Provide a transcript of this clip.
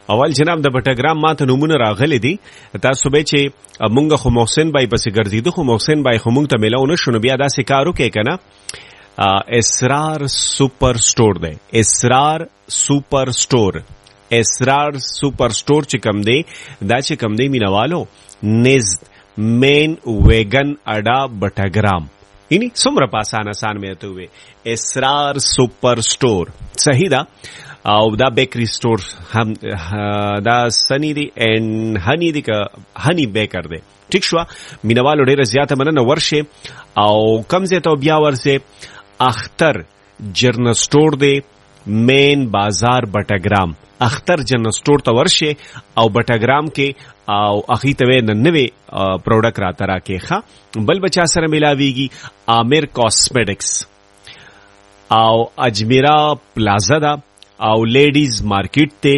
اول جناب د بټګرام ماته نمونه راغلي دي تاسو به چې مونږ خو محسن بای پسې ګرځیدو خو محسن بای خو مونږ ته ملاو نشو نو بیا داسې کار وکړئ کنه اسرار سپر سٹور دی اسرار سپر سٹور چې کم دی دا چې کم دی مینوالو نزد مین ویگن اډا بټګرام یعنی څومره په آسان مې ته وې اسرار سپر سٹور صحیح ده او دا بیکری سٹور هم دا سنی دی ان هنی دی که هنی بیکر دی ٹھیک شو مینوالو ډیره زیاته مننه ورشه او کم زه ته بیا ورسه اختر جرنل سٹور دی مین بازار بټګرام اختر جرنل سٹور ته ورشه او بټګرام کې او اخی ته ننوي پروډکټ را ترا کې ښه بل بچا سره ملاويږي عامر کاسمیټکس او اجمیرا پلازا دا او لیډیز مارکیټ ته